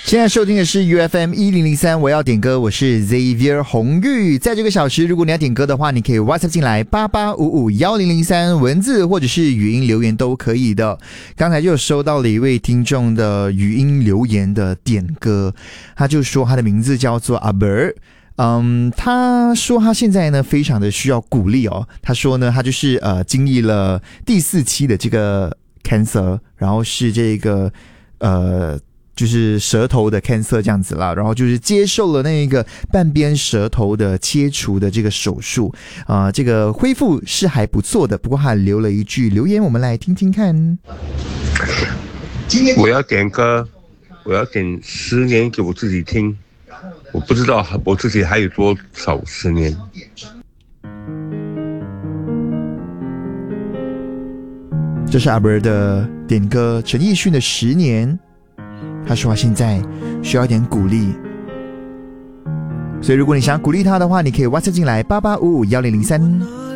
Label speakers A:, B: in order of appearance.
A: 现在收听的是 UFM 1003，我要点歌，我是 Xavier 红玉。在这个小时，如果你要点歌的话，你可以 WhatsApp 进来88551003，文字或者是语音留言都可以的。刚才就收到了一位听众的语音留言的点歌，他就说他的名字叫做阿伯。他说他现在呢非常的需要鼓励哦。他说呢，他就是经历了第4期的这个 cancer， 然后是这个就是舌头的 cancer 这样子啦，然后就是接受了那个半边舌头的切除的这个手术，这个恢复是还不错的。不过还留了一句留言，我们来听听看。
B: 我要点歌，我要点10年给我自己听，我不知道我自己还有多少10年。
A: 这是阿伯的点歌，陈奕迅的10年。他说他现在需要一点鼓励，所以如果你想鼓励他的话，你可以 WhatsApp 进来88551003。